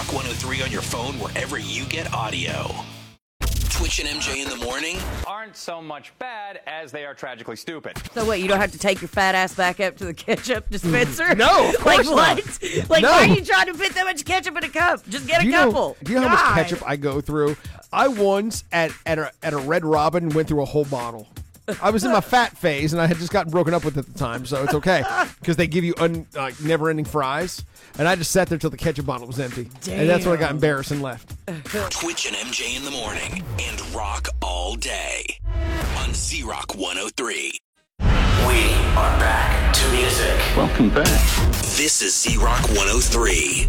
Z-Rock 103 on your phone wherever you get audio. Twitch and MJ in the morning aren't so much bad as they are tragically stupid. So what, you don't have to take your fat ass back up to the ketchup dispenser? No, of course like what? not. Like No. why are you trying to fit that much ketchup in a cup? Just get a couple. Do you know how much God. ketchup I go through? I once at a Red Robin went through a whole bottle. I was in my fat phase, and I had just gotten broken up with at the time, so it's okay. Because they give you never-ending fries. And I just sat there till the ketchup bottle was empty. Damn. And that's when I got embarrassed and left. Twitch and MJ in the morning and rock all day on Z-Rock 103. We are back to music. Welcome back. This is Z-Rock 103.